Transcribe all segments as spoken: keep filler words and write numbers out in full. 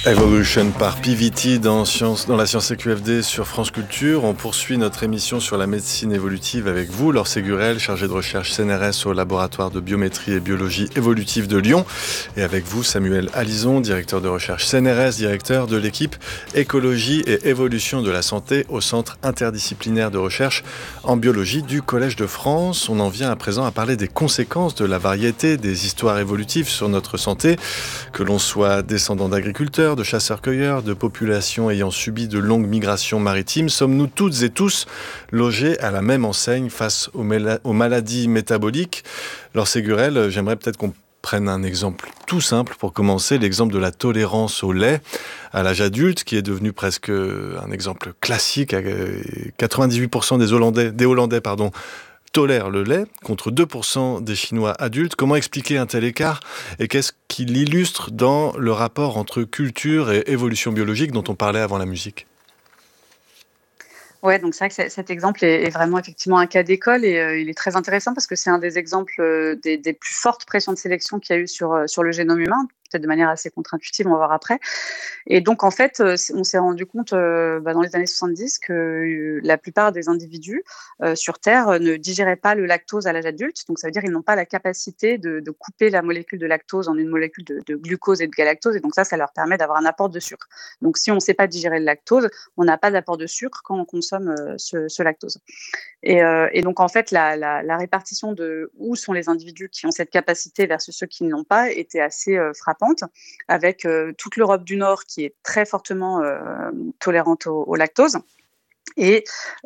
Evolution par P V T dans, science, dans la science C Q F D sur France Culture. On poursuit notre émission sur la médecine évolutive avec vous, Laure Ségurel, chargée de recherche C N R S au laboratoire de biométrie et biologie évolutive de Lyon. Et avec vous, Samuel Alizon, directeur de recherche C N R S, directeur de l'équipe écologie et évolution de la santé au centre interdisciplinaire de recherche en biologie du Collège de France. On en vient à présent à parler des conséquences de la variété des histoires évolutives sur notre santé, que l'on soit descendant d'agriculteurs, de chasseurs-cueilleurs, de populations ayant subi de longues migrations maritimes. Sommes-nous toutes et tous logés à la même enseigne face aux, méla- aux maladies métaboliques? Laure Ségurel, j'aimerais peut-être qu'on prenne un exemple tout simple pour commencer, l'exemple de la tolérance au lait à l'âge adulte, qui est devenu presque un exemple classique. quatre-vingt-dix-huit pour cent des Hollandais, des Hollandais pardon, tolèrent le lait, contre deux pour cent des Chinois adultes. Comment expliquer un tel écart et qu'est-ce qui l'illustre dans le rapport entre culture et évolution biologique dont on parlait avant la musique? Ouais, donc c'est vrai que cet exemple est, est vraiment effectivement un cas d'école et euh, il est très intéressant parce que c'est un des exemples euh, des, des plus fortes pressions de sélection qu'il y a eu sur, euh, sur le génome humain, peut-être de manière assez contre-intuitive, on va voir après. Et donc, en fait, euh, on s'est rendu compte euh, bah, dans les années soixante-dix que euh, la plupart des individus euh, sur Terre euh, ne digéraient pas le lactose à l'âge adulte. Donc, ça veut dire qu'ils n'ont pas la capacité de, de couper la molécule de lactose en une molécule de, de glucose et de galactose. Et donc, ça, ça leur permet d'avoir un apport de sucre. Donc, si on ne sait pas digérer le lactose, on n'a pas d'apport de sucre quand on consomme euh, ce, ce lactose. Et, euh, et donc, en fait, la, la, la répartition de où sont les individus qui ont cette capacité versus ceux qui ne l'ont pas était assez euh, frappante, avec euh, toute l'Europe du Nord qui est très fortement euh, tolérante au, au lactose. Et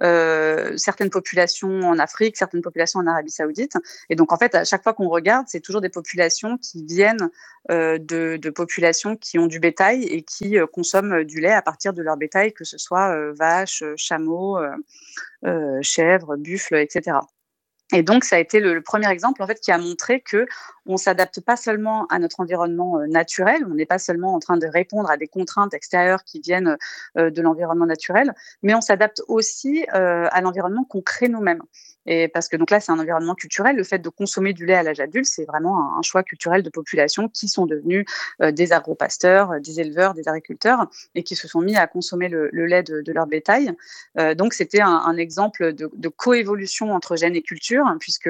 euh, certaines populations en Afrique, certaines populations en Arabie Saoudite. Et donc, en fait, à chaque fois qu'on regarde, c'est toujours des populations qui viennent euh, de, de populations qui ont du bétail et qui euh, consomment du lait à partir de leur bétail, que ce soit euh, vaches, chameaux, euh, euh, chèvres, buffles, et cetera. Et donc, ça a été le, le premier exemple en fait qui a montré que on s'adapte pas seulement à notre environnement euh, naturel, on n'est pas seulement en train de répondre à des contraintes extérieures qui viennent euh, de l'environnement naturel, mais on s'adapte aussi euh, à l'environnement qu'on crée nous-mêmes. Et parce que donc là, c'est un environnement culturel. Le fait de consommer du lait à l'âge adulte, c'est vraiment un, un choix culturel de populations qui sont devenus euh, des agropasteurs, euh, des éleveurs, des agriculteurs, et qui se sont mis à consommer le, le lait de, de leur bétail. Euh, donc, c'était un, un exemple de, de coévolution entre gènes et culture, hein, puisque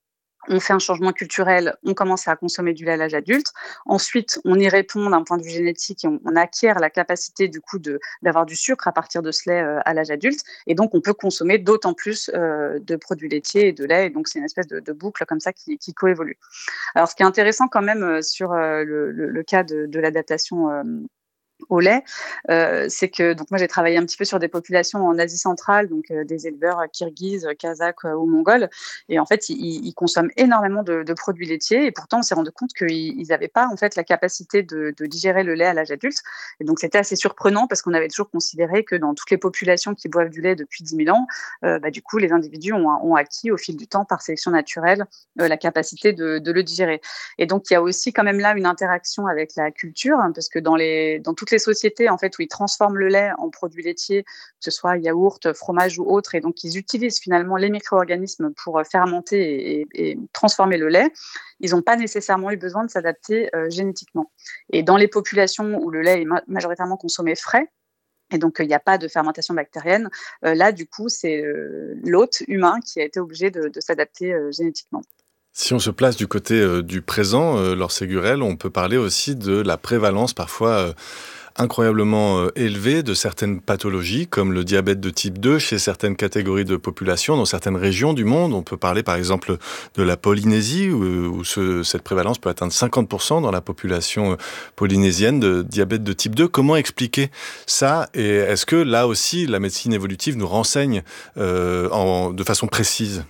on fait un changement culturel, on commence à consommer du lait à l'âge adulte. Ensuite, on y répond d'un point de vue génétique et on, on acquiert la capacité du coup de, d'avoir du sucre à partir de ce lait euh, à l'âge adulte. Et donc, on peut consommer d'autant plus euh, de produits laitiers et de lait. Et donc, c'est une espèce de, de boucle comme ça qui, qui coévolue. Alors, ce qui est intéressant quand même euh, sur euh, le, le, le cas de, de l'adaptation euh, au lait, euh, c'est que donc moi j'ai travaillé un petit peu sur des populations en Asie centrale, donc euh, des éleveurs kirghizes, kazakhs euh, ou mongols, et en fait ils, ils consomment énormément de, de produits laitiers, et pourtant on s'est rendu compte qu'ils n'avaient pas en fait la capacité de, de digérer le lait à l'âge adulte, et donc c'était assez surprenant parce qu'on avait toujours considéré que dans toutes les populations qui boivent du lait depuis dix mille ans, euh, bah, du coup les individus ont, ont acquis au fil du temps par sélection naturelle euh, la capacité de, de le digérer. Et donc il y a aussi quand même là une interaction avec la culture, hein, parce que dans les dans toutes les sociétés en fait où ils transforment le lait en produits laitiers, que ce soit yaourt, fromage ou autre, et donc ils utilisent finalement les micro-organismes pour fermenter et, et, et transformer le lait, ils n'ont pas nécessairement eu besoin de s'adapter euh, génétiquement. Et dans les populations où le lait est ma- majoritairement consommé frais, et donc il n'y a pas de fermentation bactérienne, euh, là du coup c'est euh, l'hôte humain qui a été obligé de, de s'adapter euh, génétiquement. Si on se place du côté euh, du présent, euh, Laure Ségurel, on peut parler aussi de la prévalence parfois euh, incroyablement euh, élevée de certaines pathologies, comme le diabète de type deux chez certaines catégories de population, dans certaines régions du monde. On peut parler par exemple de la Polynésie, où, où ce, cette prévalence peut atteindre cinquante pour cent dans la population euh, polynésienne de diabète de type deux. Comment expliquer ça? Et est-ce que là aussi, la médecine évolutive nous renseigne euh, en, de façon précise?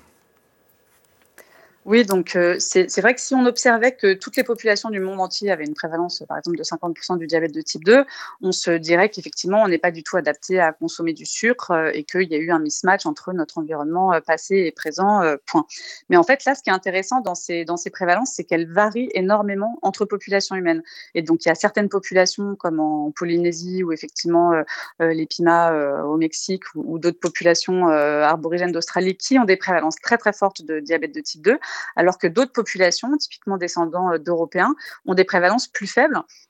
Oui, donc euh, c'est c'est vrai que si on observait que toutes les populations du monde entier avaient une prévalence, par exemple, de cinquante pour cent du diabète de type deux, on se dirait qu'effectivement, on n'est pas du tout adapté à consommer du sucre euh, et qu'il y a eu un mismatch entre notre environnement euh, passé et présent, euh, point. Mais en fait, là, ce qui est intéressant dans ces, dans ces prévalences, c'est qu'elles varient énormément entre populations humaines. Et donc, il y a certaines populations, comme en Polynésie, ou effectivement euh, euh, les Pimas euh, au Mexique, ou, ou d'autres populations euh, arborigènes d'Australie, qui ont des prévalences très, très fortes de diabète de type deux, alors que d'autres populations, typiquement descendants d'Européens, ont des prévalences plus faibles.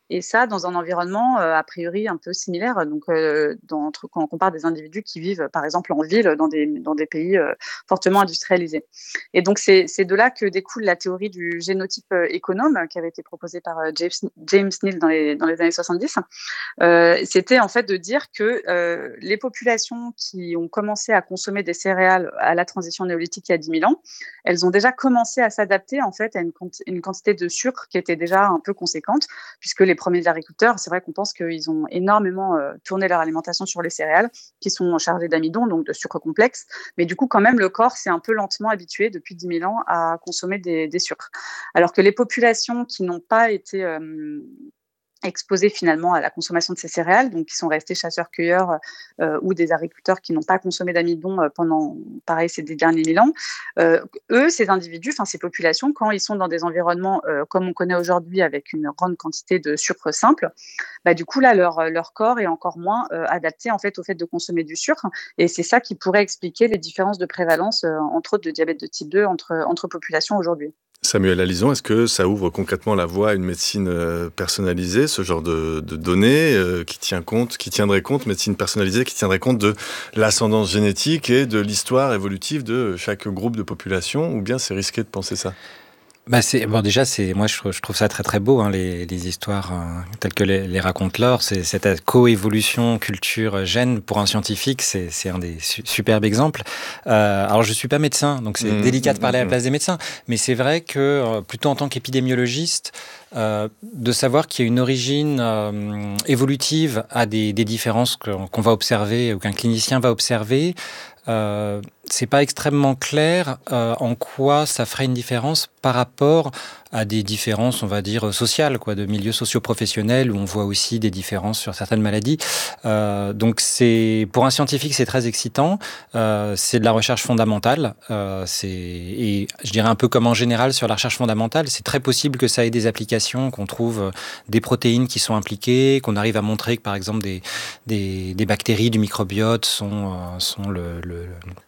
et ça dans un environnement euh, a priori un peu similaire. Donc, euh, dans, entre, quand on compare des individus qui vivent, par exemple, en ville, dans des, dans des pays euh, fortement industrialisés. Et donc, c'est, c'est de là que découle la théorie du génotype euh, économe qui avait été proposée par euh, James, James Neal dans les, dans les années soixante-dix. Euh, c'était en fait de dire que euh, les populations qui ont commencé à consommer des céréales à la transition néolithique il y a dix mille ans, elles ont déjà commencé à s'adapter en fait à une, une quantité de sucre qui était déjà un peu conséquente, puisque les premiers agriculteurs, c'est vrai qu'on pense qu'ils ont énormément euh, tourné leur alimentation sur les céréales, qui sont chargées d'amidon, donc de sucre complexe, mais du coup quand même le corps s'est un peu lentement habitué depuis dix mille ans à consommer des, des sucres. Alors que les populations qui n'ont pas été euh, exposés finalement à la consommation de ces céréales, donc qui sont restés chasseurs-cueilleurs euh, ou des agriculteurs qui n'ont pas consommé d'amidon euh, pendant, pareil, ces dix derniers mille ans. Euh, eux, ces individus, enfin ces populations, quand ils sont dans des environnements euh, comme on connaît aujourd'hui avec une grande quantité de sucre simple, bah, du coup là, leur, leur corps est encore moins euh, adapté en fait au fait de consommer du sucre, et c'est ça qui pourrait expliquer les différences de prévalence, euh, entre autres de diabète de type deux, entre, entre populations aujourd'hui. Samuel Alison, est-ce que ça ouvre concrètement la voie à une médecine euh, personnalisée, ce genre de, de données euh, qui tient compte, qui tiendrait compte, médecine personnalisée, qui tiendrait compte de l'ascendance génétique et de l'histoire évolutive de chaque groupe de population, ou bien c'est risqué de penser ça ? Bah c'est bon déjà c'est moi je, je trouve ça très très beau hein, les, les histoires euh, telles que les, les raconte Laure, c'est cette coévolution culture gène pour un scientifique, c'est c'est un des su- superbes exemples. Euh, alors je suis pas médecin donc c'est mmh, délicat de parler mmh, à la place des médecins, mais c'est vrai que euh, plutôt en tant qu'épidémiologiste euh, de savoir qu'il y a une origine euh, évolutive à des, des différences qu'on, qu'on va observer ou qu'un clinicien va observer. Euh, c'est pas extrêmement clair euh, en quoi ça ferait une différence par rapport à des différences, on va dire, sociales, quoi, de milieux socio-professionnels où on voit aussi des différences sur certaines maladies. Euh, donc, c'est pour un scientifique, c'est très excitant. Euh, c'est de la recherche fondamentale. Euh, c'est et je dirais un peu comme en général sur la recherche fondamentale, c'est très possible que ça ait des applications, qu'on trouve des protéines qui sont impliquées, qu'on arrive à montrer que, par exemple, des des, des bactéries du microbiote sont euh, sont le, le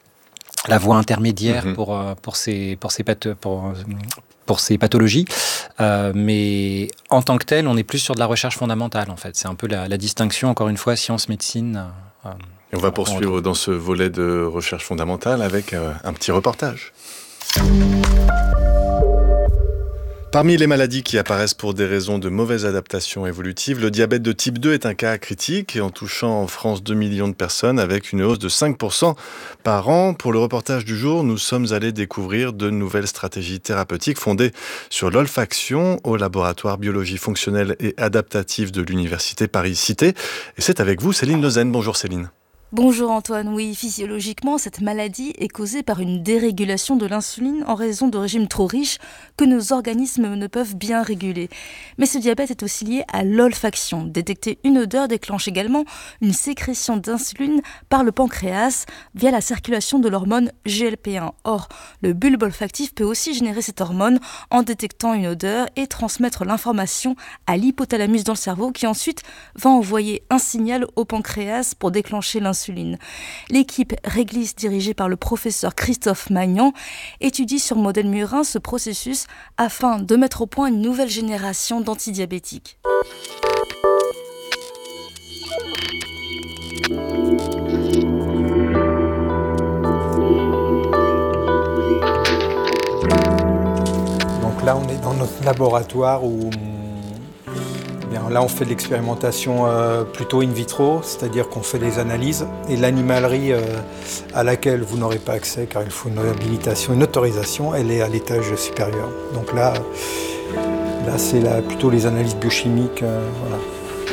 la voie intermédiaire mmh. pour pour ces pour ces path- pour pour ces pathologies, euh, mais en tant que tel, on est plus sur de la recherche fondamentale en fait. C'est un peu la, la distinction encore une fois science-médecine. Euh, Et on va poursuivre dans ce volet de recherche fondamentale avec euh, un petit reportage. Parmi les maladies qui apparaissent pour des raisons de mauvaise adaptation évolutive, le diabète de type deux est un cas critique en touchant en France deux millions de personnes avec une hausse de cinq pour cent par an. Pour le reportage du jour, nous sommes allés découvrir de nouvelles stratégies thérapeutiques fondées sur l'olfaction au laboratoire biologie fonctionnelle et adaptative de l'Université Paris-Cité. Et c'est avec vous Céline Lezen. Bonjour Céline. Bonjour Antoine, oui, physiologiquement, cette maladie est causée par une dérégulation de l'insuline en raison de régimes trop riches que nos organismes ne peuvent bien réguler. Mais ce diabète est aussi lié à l'olfaction. Détecter une odeur déclenche également une sécrétion d'insuline par le pancréas via la circulation de l'hormone G L P un. Or, le bulbe olfactif peut aussi générer cette hormone en détectant une odeur et transmettre l'information à l'hypothalamus dans le cerveau qui ensuite va envoyer un signal au pancréas pour déclencher l'insuline. L'équipe Réglis, dirigée par le professeur Christophe Magnan, étudie sur modèle murin ce processus afin de mettre au point une nouvelle génération d'antidiabétiques. Donc là, on est dans notre laboratoire où Bien, là, on fait de l'expérimentation euh, plutôt in vitro, c'est-à-dire qu'on fait des analyses. Et l'animalerie euh, à laquelle vous n'aurez pas accès, car il faut une habilitation, une autorisation, elle est à l'étage supérieur. Donc là, là c'est là, plutôt les analyses biochimiques. Euh, voilà.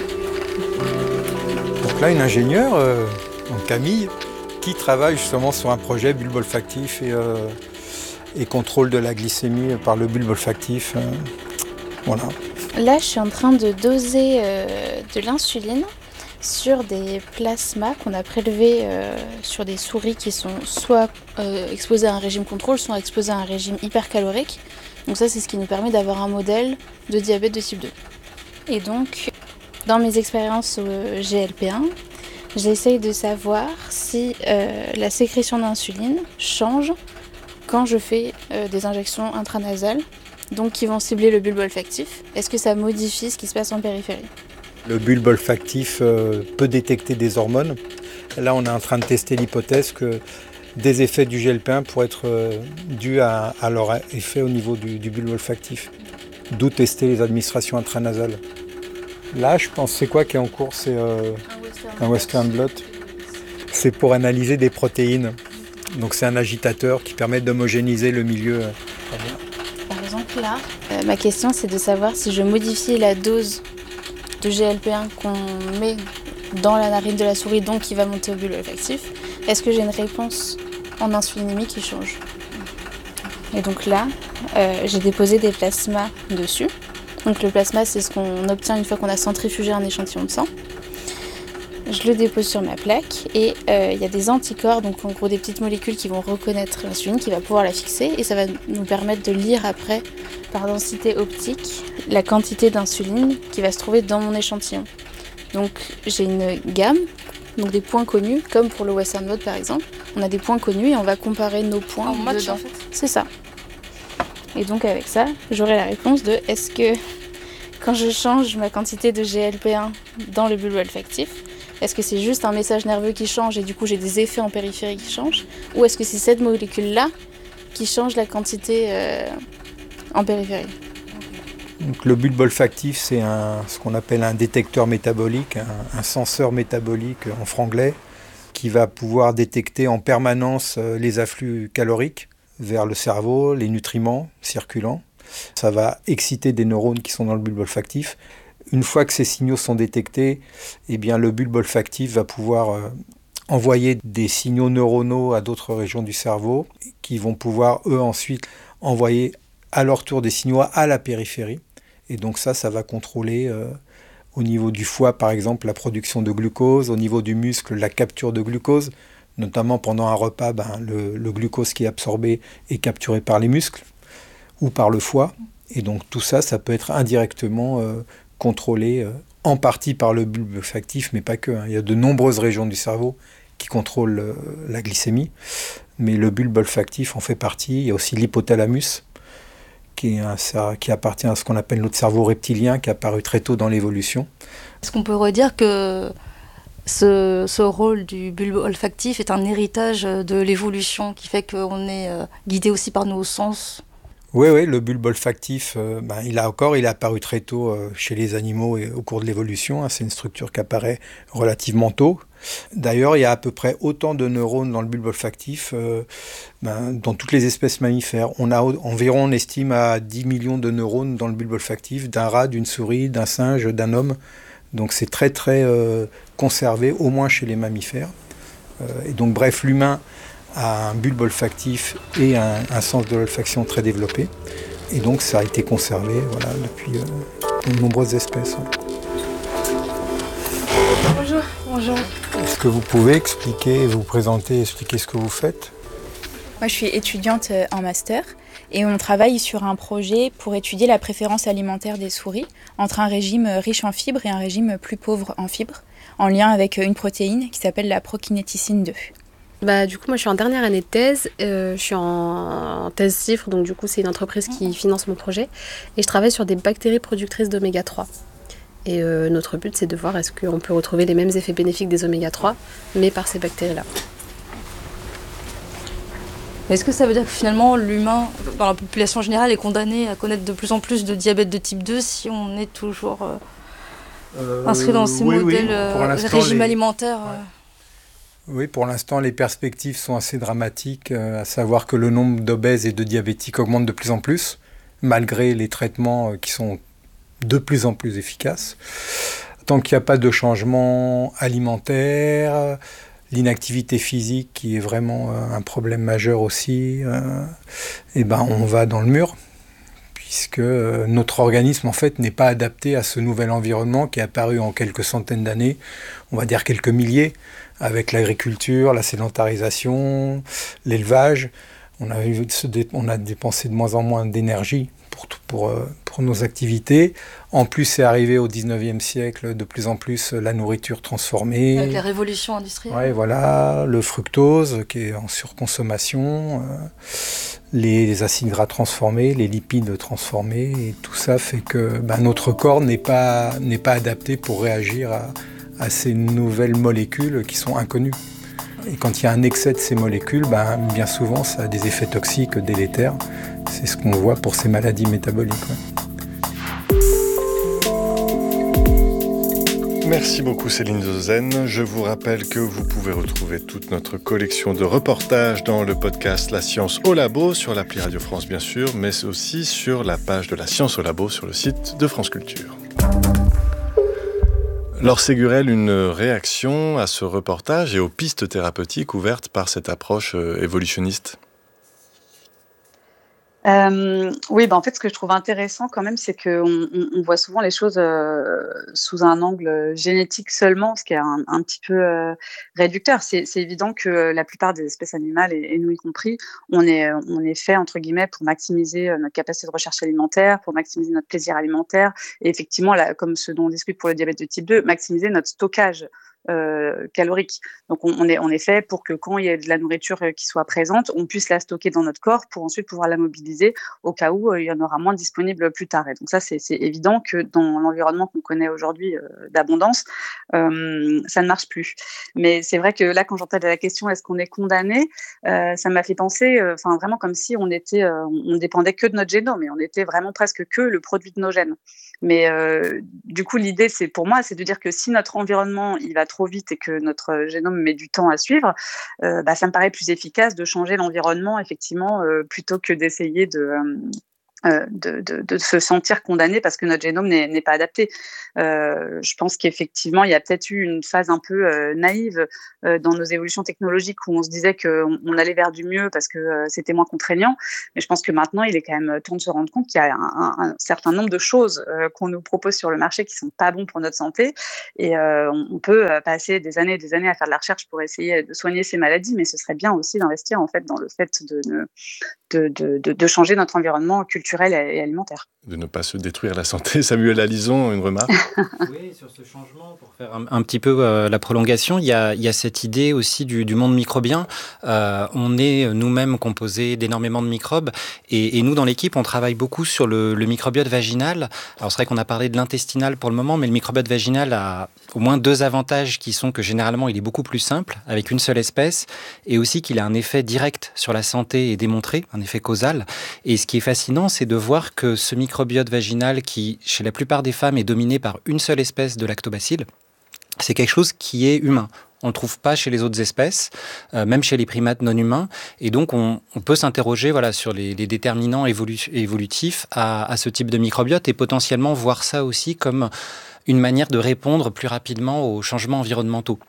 Donc là, une ingénieure, euh, donc Camille, qui travaille justement sur un projet bulbe olfactif et, euh, et contrôle de la glycémie par le bulbe olfactif. Euh, voilà. Là, je suis en train de doser euh, de l'insuline sur des plasmas qu'on a prélevés euh, sur des souris qui sont soit euh, exposées à un régime contrôle, soit exposées à un régime hypercalorique. Donc ça, c'est ce qui nous permet d'avoir un modèle de diabète de type deux. Et donc, dans mes expériences au G L P un, j'essaye de savoir si euh, la sécrétion d'insuline change quand je fais euh, des injections intranasales donc qui vont cibler le bulbe olfactif. Est-ce que ça modifie ce qui se passe en périphérie ? Le bulbe olfactif euh, peut détecter des hormones. Là, on est en train de tester l'hypothèse que des effets du G L P un pourraient être euh, dus à, à leur effet au niveau du, du bulbe olfactif. D'où tester les administrations intranasales. Là, je pense, c'est quoi qui est en cours ? C'est euh, un Western blot. C'est pour analyser des protéines. Donc c'est un agitateur qui permet d'homogénéiser le milieu. Par exemple, là, euh, ma question, c'est de savoir si je modifie la dose de G L P un qu'on met dans la narine de la souris, donc qui va monter au bulbe olfactif, est-ce que j'ai une réponse en insulinémie qui change ? Et donc là, euh, j'ai déposé des plasmas dessus. Donc le plasma, c'est ce qu'on obtient une fois qu'on a centrifugé un échantillon de sang. Je le dépose sur ma plaque et il euh, y a des anticorps, donc en gros des petites molécules qui vont reconnaître l'insuline, qui va pouvoir la fixer et ça va nous permettre de lire après, par densité optique, la quantité d'insuline qui va se trouver dans mon échantillon. Donc j'ai une gamme, donc des points connus, comme pour le Western blot par exemple. On a des points connus et on va comparer nos points en match, dedans. En fait. C'est ça. Et donc avec ça, j'aurai la réponse de est-ce que quand je change ma quantité de G L P un dans le bulbe olfactif, est-ce que c'est juste un message nerveux qui change et du coup j'ai des effets en périphérie qui changent ? Ou est-ce que c'est cette molécule-là qui change la quantité euh, en périphérie ? Donc, le bulbe olfactif, c'est un, ce qu'on appelle un détecteur métabolique, un, un senseur métabolique en franglais, qui va pouvoir détecter en permanence les afflux caloriques vers le cerveau, les nutriments circulants. Ça va exciter des neurones qui sont dans le bulbe olfactif. Une fois que ces signaux sont détectés, eh bien, le bulbe olfactif va pouvoir euh, envoyer des signaux neuronaux à d'autres régions du cerveau qui vont pouvoir, eux, ensuite envoyer à leur tour des signaux à la périphérie. Et donc ça, ça va contrôler euh, au niveau du foie, par exemple, la production de glucose, au niveau du muscle, la capture de glucose. Notamment pendant un repas, ben, le, le glucose qui est absorbé est capturé par les muscles ou par le foie. Et donc tout ça, ça peut être indirectement euh, contrôlé euh, en partie par le bulbe olfactif, mais pas que. Hein. Il y a de nombreuses régions du cerveau qui contrôlent euh, la glycémie, mais le bulbe olfactif en fait partie. Il y a aussi l'hypothalamus, qui, est un, qui appartient à ce qu'on appelle notre cerveau reptilien, qui est apparu très tôt dans l'évolution. Est-ce qu'on peut redire que ce, ce rôle du bulbe olfactif est un héritage de l'évolution qui fait qu'on est euh, guidé aussi par nos sens ? Oui, oui, le bulbe olfactif, euh, ben, il a encore, il est apparu très tôt euh, chez les animaux et au cours de l'évolution. Hein, c'est une structure qui apparaît relativement tôt. D'ailleurs, il y a à peu près autant de neurones dans le bulbe olfactif euh, ben, dans toutes les espèces mammifères. On a environ, on estime, à dix millions de neurones dans le bulbe olfactif, d'un rat, d'une souris, d'un singe, d'un homme. Donc c'est très très euh, conservé, au moins chez les mammifères. Euh, et donc bref, l'humain a un bulbe olfactif et un, un sens de l'olfaction très développé. Et donc ça a été conservé voilà, depuis euh, de nombreuses espèces. Bonjour. Bonjour. Est-ce que vous pouvez expliquer, vous présenter, expliquer ce que vous faites ? Moi, je suis étudiante en master et on travaille sur un projet pour étudier la préférence alimentaire des souris entre un régime riche en fibres et un régime plus pauvre en fibres, en lien avec une protéine qui s'appelle la prokinéticine deux. Bah, du coup, moi, je suis en dernière année de thèse. Euh, je suis en, en thèse CIFRE, donc du coup, c'est une entreprise qui finance mon projet. Et je travaille sur des bactéries productrices d'oméga trois. Et euh, notre but, c'est de voir est-ce qu'on peut retrouver les mêmes effets bénéfiques des oméga trois, mais par ces bactéries-là. Est-ce que ça veut dire que finalement, l'humain, dans la population générale, est condamné à connaître de plus en plus de diabète de type deux si on est toujours euh, euh, inscrit dans ces oui, modèles oui. euh, régime les... alimentaire ouais. euh... Oui, pour l'instant, les perspectives sont assez dramatiques, euh, à savoir que le nombre d'obèses et de diabétiques augmente de plus en plus, malgré les traitements euh, qui sont de plus en plus efficaces. Tant qu'il n'y a pas de changement alimentaire, l'inactivité physique qui est vraiment euh, un problème majeur aussi, euh, et ben on va dans le mur, puisque euh, notre organisme en fait n'est pas adapté à ce nouvel environnement qui est apparu en quelques centaines d'années, on va dire quelques milliers, avec l'agriculture, la sédentarisation, l'élevage. On a, eu, on a dépensé de moins en moins d'énergie pour, pour, pour nos activités. En plus, c'est arrivé au dix-neuvième siècle, de plus en plus la nourriture transformée. Avec la révolution industrielle. Ouais, voilà, le fructose qui est en surconsommation, euh, les acides gras transformés, les lipides transformés, et tout ça fait que ben, notre corps n'est pas, n'est pas adapté pour réagir à, à ces nouvelles molécules qui sont inconnues. Et quand il y a un excès de ces molécules, ben, bien souvent, ça a des effets toxiques délétères. C'est ce qu'on voit pour ces maladies métaboliques. Ouais. Merci beaucoup Céline Zozen. Je vous rappelle que vous pouvez retrouver toute notre collection de reportages dans le podcast La Science au Labo, sur l'appli Radio France bien sûr, mais aussi sur la page de La Science au Labo sur le site de France Culture. Laure Ségurel, une réaction à ce reportage et aux pistes thérapeutiques ouvertes par cette approche évolutionniste ? Euh, oui, bah en fait, ce que je trouve intéressant quand même, c'est qu'on on, on voit souvent les choses euh, sous un angle génétique seulement, ce qui est un, un petit peu euh, réducteur. C'est, c'est évident que la plupart des espèces animales, et, et nous y compris, on est, on est fait, entre guillemets, pour maximiser notre capacité de recherche alimentaire, pour maximiser notre plaisir alimentaire, et effectivement, là, comme ce dont on discute pour le diabète de type deux, maximiser notre stockage Euh, calorique. Donc on, on, est, on est fait pour que quand il y a de la nourriture qui soit présente, on puisse la stocker dans notre corps pour ensuite pouvoir la mobiliser au cas où euh, il y en aura moins disponible plus tard. Et donc ça, c'est, c'est évident que dans l'environnement qu'on connaît aujourd'hui euh, d'abondance, euh, ça ne marche plus. Mais c'est vrai que là, quand j'entends la question, est-ce qu'on est condamné, euh, ça m'a fait penser, enfin euh, vraiment comme si on était, euh, on dépendait que de notre génome, et on était vraiment presque que le produit de nos gènes. Mais euh, du coup, l'idée, c'est pour moi, c'est de dire que si notre environnement il va trop vite et que notre génome met du temps à suivre, euh, bah, ça me paraît plus efficace de changer l'environnement, effectivement, euh, plutôt que d'essayer de, euh, de, de, de se sentir condamné parce que notre génome n'est, n'est pas adapté. Euh, je pense qu'effectivement, il y a peut-être eu une phase un peu euh, naïve euh, dans nos évolutions technologiques où on se disait qu'on on allait vers du mieux parce que euh, c'était moins contraignant. Mais je pense que maintenant, il est quand même temps de se rendre compte qu'il y a un, un, un certain nombre de choses euh, qu'on nous propose sur le marché qui sont pas bons pour notre santé. Et euh, on, on peut passer des années et des années à faire de la recherche pour essayer de soigner ces maladies, mais ce serait bien aussi d'investir en fait dans le fait de, de, de, de, de changer notre environnement culturel et alimentaire. De ne pas se détruire la santé. Samuel Alison, une remarque ? Oui, sur ce changement, pour faire un, un petit peu euh, la prolongation, il y a, il y a cette idée aussi du, du monde microbien. Euh, on est nous-mêmes composés d'énormément de microbes, et, et nous, dans l'équipe, on travaille beaucoup sur le, le microbiote vaginal. Alors, c'est vrai qu'on a parlé de l'intestinal pour le moment, mais le microbiote vaginal a au moins deux avantages qui sont que généralement, il est beaucoup plus simple, avec une seule espèce, et aussi qu'il a un effet direct sur la santé et démontré, un effet causal. Et ce qui est fascinant, c'est de voir que ce microbiote vaginal qui, chez la plupart des femmes, est dominé par une seule espèce de lactobacille, c'est quelque chose qui est humain. On ne le trouve pas chez les autres espèces, euh, même chez les primates non humains. Et donc, on, on peut s'interroger voilà, sur les, les déterminants évolu- évolutifs à, à ce type de microbiote et potentiellement voir ça aussi comme une manière de répondre plus rapidement aux changements environnementaux.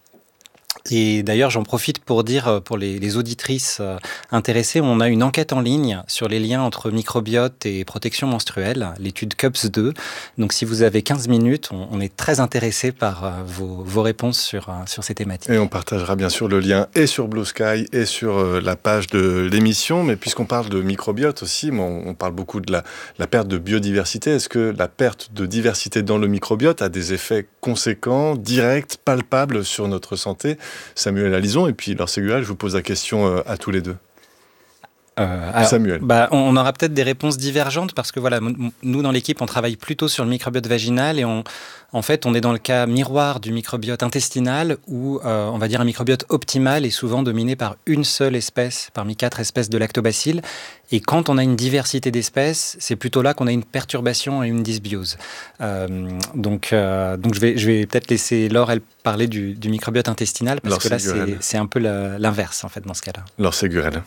Et d'ailleurs, j'en profite pour dire, pour les, les auditrices intéressées, on a une enquête en ligne sur les liens entre microbiote et protection menstruelle, l'étude C U P S deux. Donc, si vous avez quinze minutes, on, on est très intéressé par vos, vos réponses sur, sur ces thématiques. Et on partagera bien sûr le lien et sur Blue Sky et sur la page de l'émission. Mais puisqu'on parle de microbiote aussi, on, on parle beaucoup de la, la perte de biodiversité. Est-ce que la perte de diversité dans le microbiote a des effets conséquents, directs, palpables sur notre santé ? Samuel Alison, et puis Laure Ségurel, je vous pose la question à tous les deux. Euh, alors, Samuel. Bah, on aura peut-être des réponses divergentes parce que voilà, nous dans l'équipe, on travaille plutôt sur le microbiote vaginal et on, en fait, on est dans le cas miroir du microbiote intestinal où euh, on va dire un microbiote optimal est souvent dominé par une seule espèce parmi quatre espèces de lactobacilles. Et quand on a une diversité d'espèces, c'est plutôt là qu'on a une perturbation et une dysbiose. Euh, donc, euh, donc je vais, je vais peut-être laisser Laure elle parler du, du microbiote intestinal parce Laure que là c'est, c'est un peu la, l'inverse en fait dans ce cas-là. Laure Ségurel.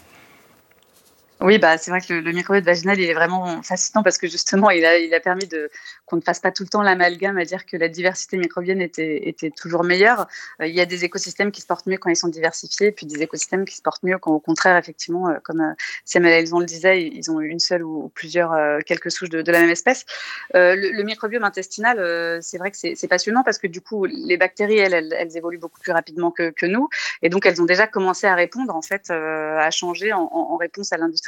Oui, bah, c'est vrai que le, le microbiote vaginal, il est vraiment fascinant parce que justement, il a, il a permis de, qu'on ne fasse pas tout le temps l'amalgame à dire que la diversité microbienne était, était toujours meilleure. Euh, il y a des écosystèmes qui se portent mieux quand ils sont diversifiés, puis des écosystèmes qui se portent mieux quand, au contraire, effectivement, euh, comme euh, Samuel Alison le disait, ils ont une seule ou, ou plusieurs, euh, quelques souches de, de la même espèce. Euh, le, le microbiome intestinal, euh, c'est vrai que c'est, c'est passionnant parce que du coup, les bactéries, elles, elles, elles évoluent beaucoup plus rapidement que, que nous, et donc elles ont déjà commencé à répondre, en fait, euh, à changer en, en, en réponse à l'industrialisation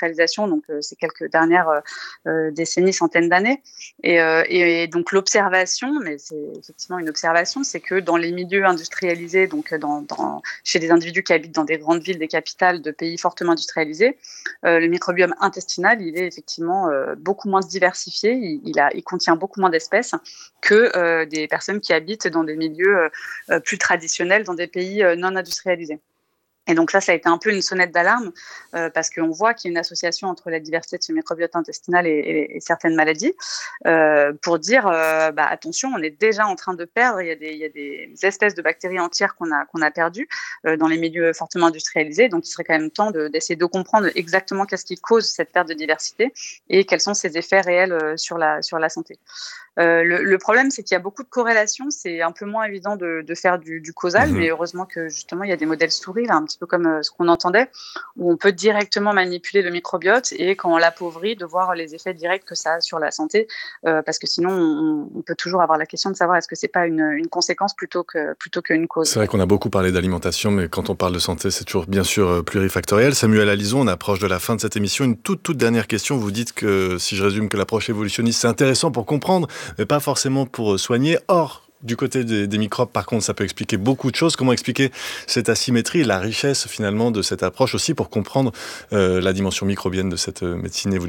industrialisation, donc euh, ces quelques dernières euh, décennies, centaines d'années. Et, euh, et, et donc l'observation, mais c'est effectivement une observation, c'est que dans les milieux industrialisés, donc dans, dans, chez des individus qui habitent dans des grandes villes, des capitales de pays fortement industrialisés, euh, le microbiome intestinal, il est effectivement euh, beaucoup moins diversifié, il, il, a, il contient beaucoup moins d'espèces que euh, des personnes qui habitent dans des milieux euh, plus traditionnels, dans des pays euh, non industrialisés. Et donc là, ça a été un peu une sonnette d'alarme euh, parce qu'on voit qu'il y a une association entre la diversité de ce microbiote intestinal et, et, et certaines maladies euh, pour dire euh, bah, attention, on est déjà en train de perdre, il y a des, il y a des espèces de bactéries entières qu'on a, qu'on a perdues euh, dans les milieux fortement industrialisés, donc il serait quand même temps de, d'essayer de comprendre exactement qu'est-ce qui cause cette perte de diversité et quels sont ses effets réels euh, sur la, sur la santé. Euh, le, le problème, c'est qu'il y a beaucoup de corrélations. C'est un peu moins évident de, de faire du, du causal, mmh. mais heureusement que justement, il y a des modèles souris, là, un petit peu comme euh, ce qu'on entendait, où on peut directement manipuler le microbiote et quand on l'appauvrit, de voir les effets directs que ça a sur la santé, euh, parce que sinon, on, on peut toujours avoir la question de savoir est-ce que c'est pas une, une conséquence plutôt que plutôt qu'une cause. C'est vrai qu'on a beaucoup parlé d'alimentation, mais quand on parle de santé, c'est toujours bien sûr plurifactoriel. Samuel Alison, on approche de la fin de cette émission. Une toute toute dernière question. Vous dites que, si je résume, que l'approche évolutionniste, c'est intéressant pour comprendre, mais pas forcément pour soigner. Or, du côté des, des microbes, par contre, ça peut expliquer beaucoup de choses. Comment expliquer cette asymétrie, la richesse finalement de cette approche aussi pour comprendre euh, la dimension microbienne de cette euh, médecine évolutive ?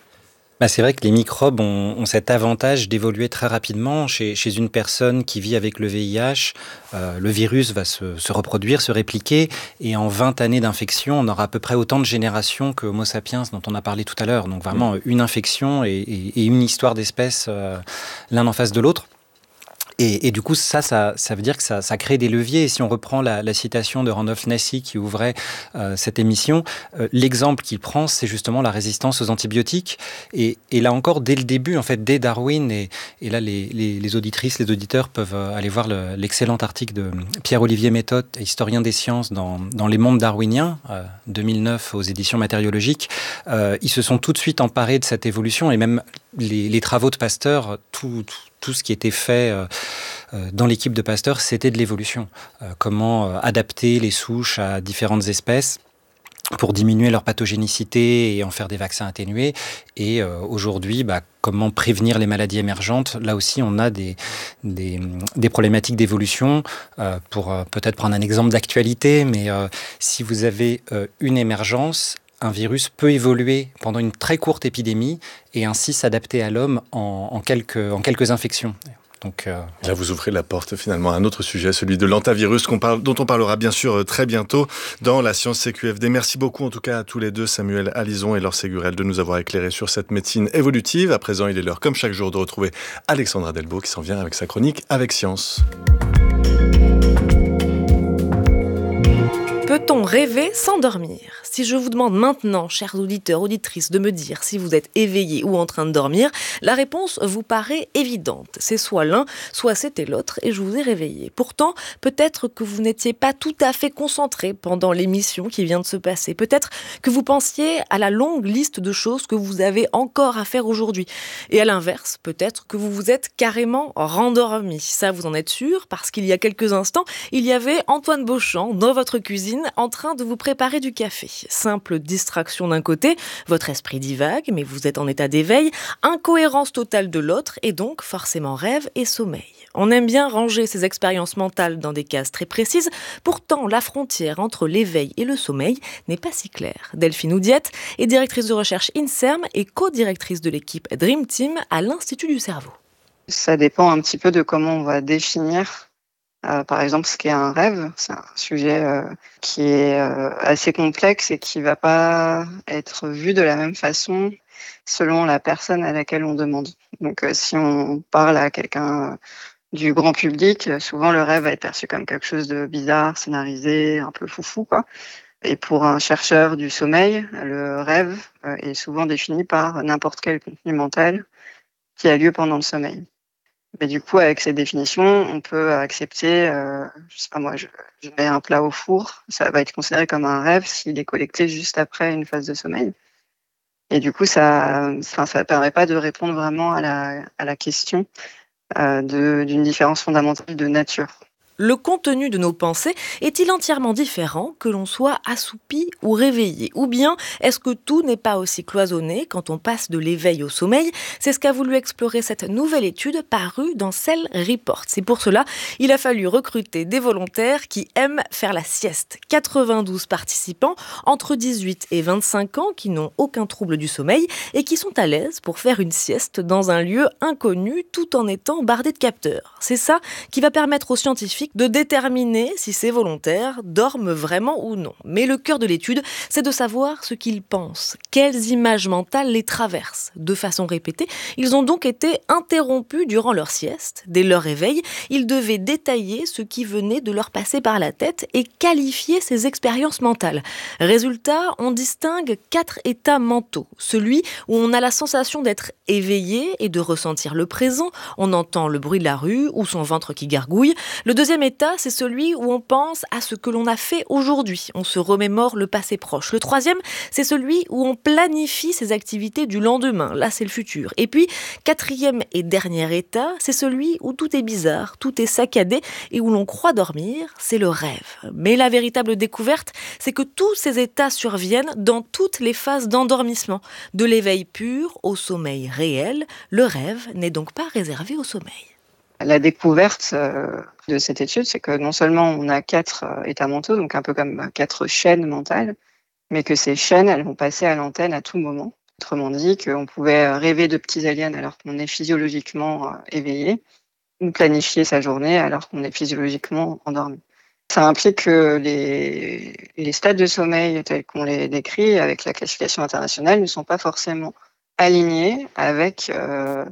Bah c'est vrai que les microbes ont, ont cet avantage d'évoluer très rapidement. Chez, chez une personne qui vit avec le V I H, euh, le virus va se, se reproduire, se répliquer, et en vingt années d'infection, on aura à peu près autant de générations que Homo sapiens dont on a parlé tout à l'heure. Donc vraiment une infection et, et, et une histoire d'espèces euh, l'un en face de l'autre. Et, et du coup, ça, ça, ça veut dire que ça, ça crée des leviers. Et si on reprend la, la citation de Randolph Nassy qui ouvrait euh, cette émission, euh, l'exemple qu'il prend, c'est justement la résistance aux antibiotiques. Et, et là encore, dès le début, en fait, dès Darwin, et, et là, les, les, les auditrices, les auditeurs peuvent aller voir le, l'excellent article de Pierre-Olivier Méthode, historien des sciences, dans, dans Les Mondes darwiniens, euh, deux mille neuf, aux éditions matériologiques. Euh, ils se sont tout de suite emparés de cette évolution, et même les, les travaux de Pasteur, tout, tout Tout ce qui était fait euh, dans l'équipe de Pasteur, c'était de l'évolution. Euh, comment euh, adapter les souches à différentes espèces pour diminuer leur pathogénicité et en faire des vaccins atténués. Et euh, aujourd'hui, bah, comment prévenir les maladies émergentes. Là aussi, on a des, des, des problématiques d'évolution. Euh, pour euh, peut-être prendre un exemple d'actualité, mais euh, si vous avez euh, une émergence, un virus peut évoluer pendant une très courte épidémie et ainsi s'adapter à l'homme en, en, quelques, en quelques infections. Donc, euh... Là, vous ouvrez la porte finalement à un autre sujet, celui de l'antavirus, qu'on parle, dont on parlera bien sûr très bientôt dans la Science C Q F D. Merci beaucoup en tout cas à tous les deux, Samuel Alison et Laure Ségurel, de nous avoir éclairés sur cette médecine évolutive. À présent, il est l'heure, comme chaque jour, de retrouver Alexandra Delbo qui s'en vient avec sa chronique Avec Science. Peut-on rêver sans dormir ? Si je vous demande maintenant, chers auditeurs, auditrices, de me dire si vous êtes éveillés ou en train de dormir, la réponse vous paraît évidente. C'est soit l'un, soit c'était l'autre, et je vous ai réveillé. Pourtant, peut-être que vous n'étiez pas tout à fait concentré pendant l'émission qui vient de se passer. Peut-être que vous pensiez à la longue liste de choses que vous avez encore à faire aujourd'hui. Et à l'inverse, peut-être que vous vous êtes carrément rendormi. Ça, vous en êtes sûr, parce qu'il y a quelques instants, il y avait Antoine Beauchamp dans votre cuisine en train de vous préparer du café. Simple distraction d'un côté, votre esprit divague, mais vous êtes en état d'éveil, incohérence totale de l'autre, et donc forcément rêve et sommeil. On aime bien ranger ces expériences mentales dans des cases très précises, pourtant la frontière entre l'éveil et le sommeil n'est pas si claire. Delphine Oudiette est directrice de recherche INSERM et co-directrice de l'équipe Dream Team à l'Institut du cerveau. Ça dépend un petit peu de comment on va définir Euh, par exemple, ce qu'est un rêve. C'est un sujet euh, qui est euh, assez complexe et qui ne va pas être vu de la même façon selon la personne à laquelle on demande. Donc, euh, si on parle à quelqu'un euh, du grand public, euh, souvent le rêve va être perçu comme quelque chose de bizarre, scénarisé, un peu foufou, quoi. Et pour un chercheur du sommeil, le rêve euh, est souvent défini par n'importe quel contenu mental qui a lieu pendant le sommeil. Mais du coup, avec ces définitions, on peut accepter, euh, je sais pas moi, je, je mets un plat au four, ça va être considéré comme un rêve s'il est collecté juste après une phase de sommeil. Et du coup, ça, enfin, ça permet pas de répondre vraiment à la, à la question euh, de, d'une différence fondamentale de nature. Le contenu de nos pensées est-il entièrement différent que l'on soit assoupi ou réveillé ? Ou bien est-ce que tout n'est pas aussi cloisonné quand on passe de l'éveil au sommeil ? C'est ce qu'a voulu explorer cette nouvelle étude parue dans Cell Report. C'est pour cela il a fallu recruter des volontaires qui aiment faire la sieste. quatre-vingt-douze participants entre dix-huit et vingt-cinq ans qui n'ont aucun trouble du sommeil et qui sont à l'aise pour faire une sieste dans un lieu inconnu tout en étant bardé de capteurs. C'est ça qui va permettre aux scientifiques de déterminer si ces volontaires dorment vraiment ou non. Mais le cœur de l'étude, c'est de savoir ce qu'ils pensent, quelles images mentales les traversent. De façon répétée, ils ont donc été interrompus durant leur sieste. Dès leur réveil, ils devaient détailler ce qui venait de leur passer par la tête et qualifier ces expériences mentales. Résultat, on distingue quatre états mentaux. Celui où on a la sensation d'être éveillé et de ressentir le présent, on entend le bruit de la rue ou son ventre qui gargouille. Le deuxième état, c'est celui où on pense à ce que l'on a fait aujourd'hui. On se remémore le passé proche. Le troisième, c'est celui où on planifie ses activités du lendemain. Là, c'est le futur. Et puis, quatrième et dernier état, c'est celui où tout est bizarre, tout est saccadé et où l'on croit dormir, c'est le rêve. Mais la véritable découverte, c'est que tous ces états surviennent dans toutes les phases d'endormissement. De l'éveil pur au sommeil réel, le rêve n'est donc pas réservé au sommeil. La découverte euh, de cette étude, c'est que non seulement on a quatre euh, états mentaux, donc un peu comme quatre chaînes mentales, mais que ces chaînes, elles vont passer à l'antenne à tout moment. Autrement dit, qu'on pouvait rêver de petits aliens alors qu'on est physiologiquement euh, éveillé, ou planifier sa journée alors qu'on est physiologiquement endormi. Ça implique que les, les stades de sommeil tels qu'on les décrit avec la classification internationale ne sont pas forcément alignés avec euh,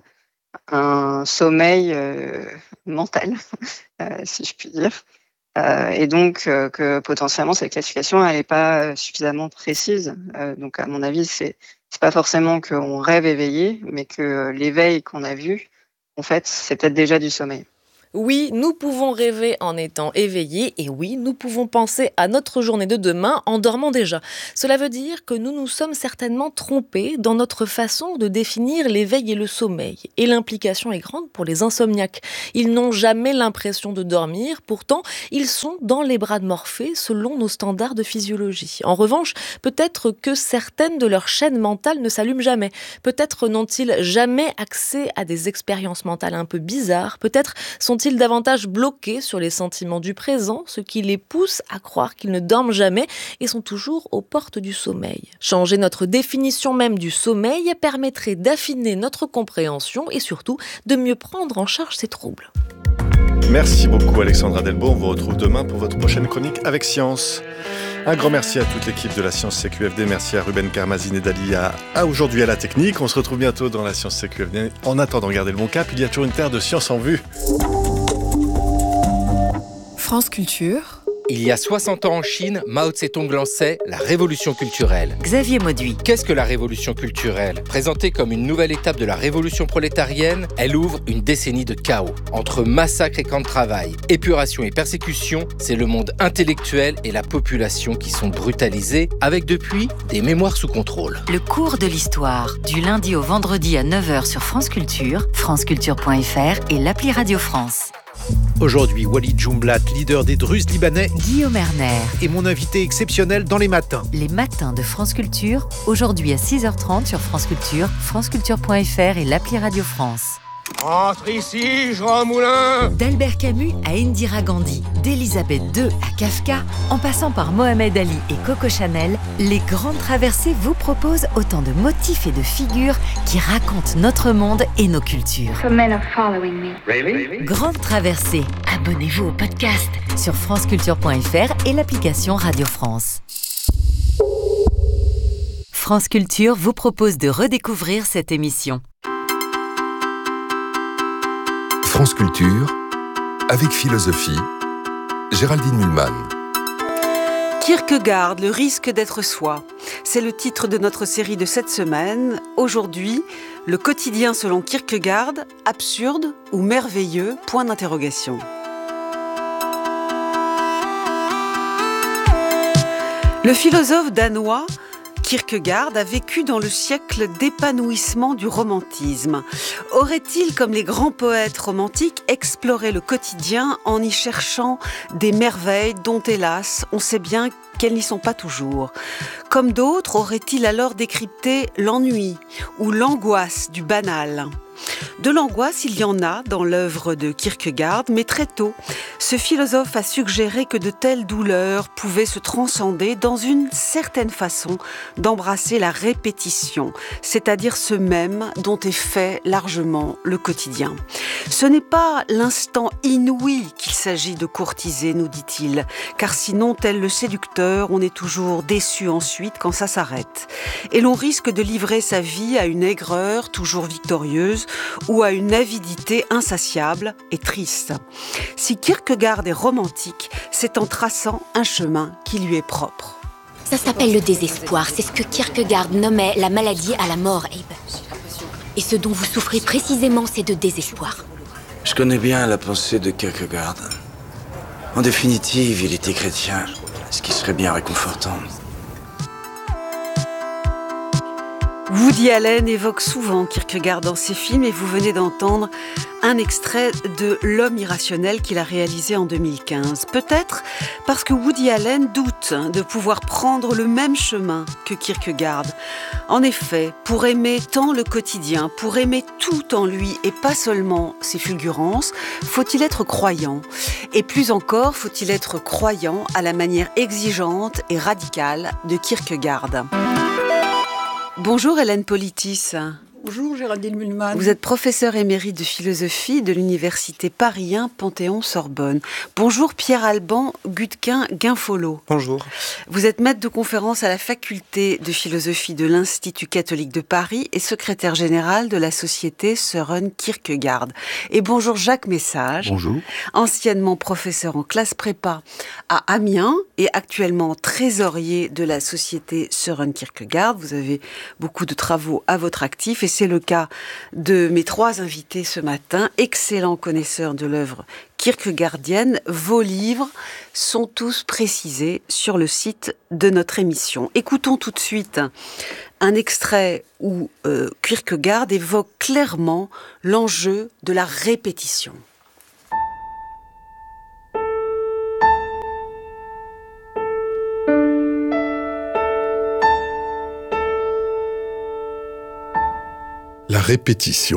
un sommeil euh, mental, euh, si je puis dire. Euh, et donc, euh, que potentiellement, cette classification, elle n'est pas suffisamment précise. Euh, donc, à mon avis, c'est, c'est pas forcément qu'on rêve éveillé, mais que l'éveil qu'on a vu, en fait, c'est peut-être déjà du sommeil. Oui, nous pouvons rêver en étant éveillés et oui, nous pouvons penser à notre journée de demain en dormant déjà. Cela veut dire que nous nous sommes certainement trompés dans notre façon de définir l'éveil et le sommeil. Et l'implication est grande pour les insomniaques. Ils n'ont jamais l'impression de dormir, pourtant ils sont dans les bras de Morphée selon nos standards de physiologie. En revanche, peut-être que certaines de leurs chaînes mentales ne s'allument jamais. Peut-être n'ont-ils jamais accès à des expériences mentales un peu bizarres. Peut-être sont-ils davantage bloqués sur les sentiments du présent, ce qui les pousse à croire qu'ils ne dorment jamais et sont toujours aux portes du sommeil. Changer notre définition même du sommeil permettrait d'affiner notre compréhension et surtout de mieux prendre en charge ces troubles. Merci beaucoup Alexandra Delbo, on vous retrouve demain pour votre prochaine chronique avec Science. Un grand merci à toute l'équipe de la Science C Q F D, merci à Ruben Karmazine et Dalia, à aujourd'hui à la technique. On se retrouve bientôt dans la Science C Q F D. En attendant, gardez le bon cap, il y a toujours une terre de science en vue. France Culture. Il y a soixante ans en Chine, Mao Tse-tung lançait la révolution culturelle. Xavier Mauduit. Qu'est-ce que la révolution culturelle ? Présentée comme une nouvelle étape de la révolution prolétarienne, elle ouvre une décennie de chaos. Entre massacres et camps de travail, épuration et persécution, c'est le monde intellectuel et la population qui sont brutalisés, avec depuis des mémoires sous contrôle. Le cours de l'histoire, du lundi au vendredi à neuf heures sur France Culture, franceculture point f r et l'appli Radio France. Aujourd'hui, Walid Jumblat, leader des Druzes libanais, Guillaume Erner est mon invité exceptionnel dans les matins. Les matins de France Culture, aujourd'hui à six heures trente sur France Culture, franceculture point f r et l'appli Radio France. Entre ici, Jean Moulin. D'Albert Camus à Indira Gandhi, d'Elisabeth deux à Kafka, en passant par Mohamed Ali et Coco Chanel, les grandes traversées vous proposent autant de motifs et de figures qui racontent notre monde et nos cultures. Really? Grande traversée, abonnez-vous au podcast sur franceculture point f r et l'application Radio France. France Culture vous propose de redécouvrir cette émission. France Culture, avec philosophie, Géraldine Mühlmann. Kierkegaard, le risque d'être soi. C'est le titre de notre série de cette semaine. Aujourd'hui, le quotidien selon Kierkegaard, absurde ou merveilleux, point d'interrogation. Le philosophe danois Kierkegaard a vécu dans le siècle d'épanouissement du romantisme. Aurait-il, comme les grands poètes romantiques, exploré le quotidien en y cherchant des merveilles dont, hélas, on sait bien qu'elles n'y sont pas toujours? Comme d'autres, aurait-il alors décrypté l'ennui ou l'angoisse du banal? De l'angoisse, il y en a dans l'œuvre de Kierkegaard, mais très tôt, ce philosophe a suggéré que de telles douleurs pouvaient se transcender dans une certaine façon d'embrasser la répétition, c'est-à-dire ce même dont est fait largement le quotidien. Ce n'est pas l'instant inouï qu'il s'agit de courtiser, nous dit-il, car sinon, tel le séducteur, on est toujours déçu ensuite quand ça s'arrête. Et l'on risque de livrer sa vie à une aigreur toujours victorieuse, ou à une avidité insatiable et triste. Si Kierkegaard est romantique, c'est en traçant un chemin qui lui est propre. Ça s'appelle le désespoir, c'est ce que Kierkegaard nommait la maladie à la mort, Abe. Et ce dont vous souffrez précisément, c'est de désespoir. Je connais bien la pensée de Kierkegaard. En définitive, il était chrétien, ce qui serait bien réconfortant. Woody Allen évoque souvent Kierkegaard dans ses films et vous venez d'entendre un extrait de L'homme irrationnel qu'il a réalisé en deux mille quinze. Peut-être parce que Woody Allen doute de pouvoir prendre le même chemin que Kierkegaard. En effet, pour aimer tant le quotidien, pour aimer tout en lui et pas seulement ses fulgurances, faut-il être croyant. Et plus encore, faut-il être croyant à la manière exigeante et radicale de Kierkegaard. Bonjour Hélène Politis. Bonjour Géraldine Mühlmann. Vous êtes professeure émérite de philosophie de l'université Paris un Panthéon-Sorbonne. Bonjour Pierre-Alban Gutquin-Guinfolot. Bonjour. Vous êtes maître de conférence à la faculté de philosophie de l'Institut catholique de Paris et secrétaire général de la société Søren Kierkegaard. Et bonjour Jacques Message. Bonjour. Anciennement professeur en classe prépa à Amiens et actuellement trésorier de la société Søren Kierkegaard. Vous avez beaucoup de travaux à votre actif et c'est le cas de mes trois invités ce matin, excellents connaisseurs de l'œuvre kierkegaardienne. Vos livres sont tous précisés sur le site de notre émission. Écoutons tout de suite un extrait où euh, Kierkegaard évoque clairement l'enjeu de la répétition. La répétition.